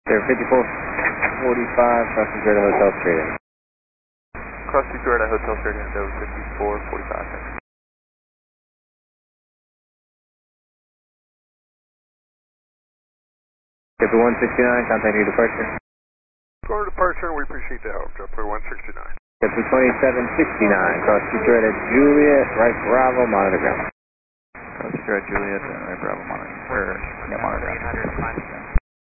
Sir, 5445, cross Detroit Hotel straight in. Cross Detroit Hotel straight in, Dover 5445, thanks. JetBlue 169, contact your departure. Go to departure, we appreciate the help, JetBlue 169. JetBlue 2769, cross Detroit at Juliet, right Bravo, monitor ground. Cross Detroit Juliet, right Bravo, monitor, monitor ground.